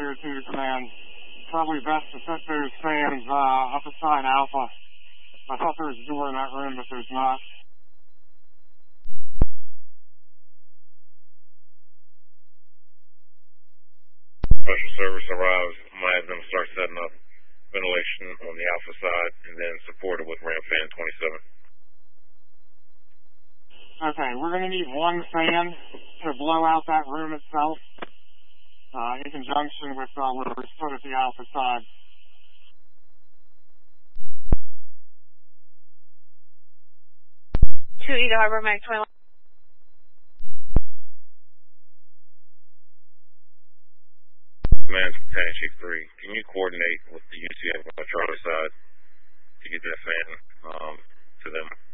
here to command. Probably best to set those fans up beside Alpha. I thought there was a door in that room, but there's not. Special service arrives. I'm going to have them start setting up ventilation on the Alpha side and then support it with ram fan 27. Okay, we're going to need one fan to blow out that room itself in conjunction with where we're split at the Alpha side. Two Eagle Harbor, Mag 21. Command Battalion Chief 3, can you coordinate with the UCF on the Charlie side to get that fan to them?